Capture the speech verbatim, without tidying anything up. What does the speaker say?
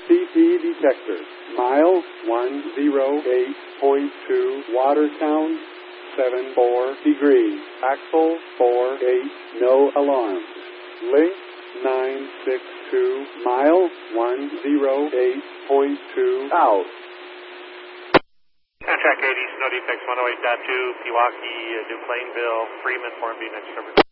C P detector. Mile one oh eight point two. Watertown, seven four degrees. Axle four eight. No alarms. Link nine six two. Mile one oh eight point two. Out. Track eighty, snow defects one oh eight point two, Pewaukee, uh, New Plainville, Freeman, Formby, next coverage.